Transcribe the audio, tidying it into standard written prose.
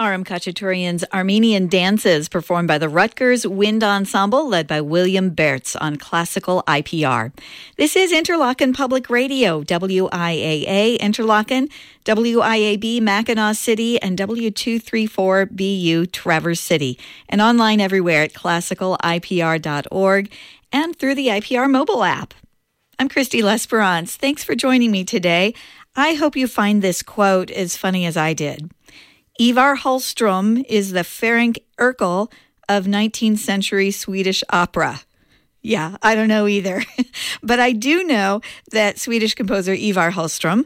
Aram Khachaturian's Armenian dances performed by the Rutgers Wind Ensemble led by William Bertz on classical IPR. This is Interlochen Public Radio, WIAA Interlochen, WIAB Mackinac City, and W234BU Traverse City, and online everywhere at classicalipr.org and through the IPR mobile app. I'm Christy L'Esperance. Thanks for joining me today. I hope you find this quote as funny as I did. Ivar Hallström is the Ferenc Erkel of 19th century Swedish opera. Yeah, I don't know either. But I do know that Swedish composer Ivar Hallström